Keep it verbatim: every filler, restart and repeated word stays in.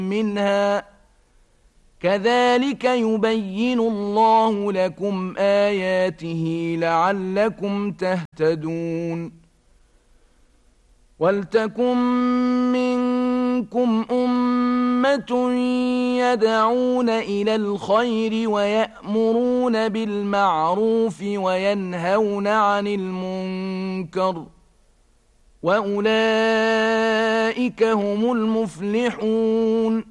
منها كذلك يبين الله لكم آياته لعلكم تهتدون ولتكن منكم أمة يدعون إلى الخير ويأمرون بالمعروف وينهون عن المنكر وأولئك هم المفلحون